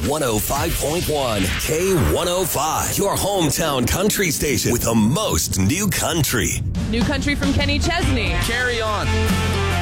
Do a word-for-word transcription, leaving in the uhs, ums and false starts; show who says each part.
Speaker 1: one oh five point one. K one oh five, your hometown country station with the most new country.
Speaker 2: New country from Kenny Chesney.
Speaker 3: Carry on.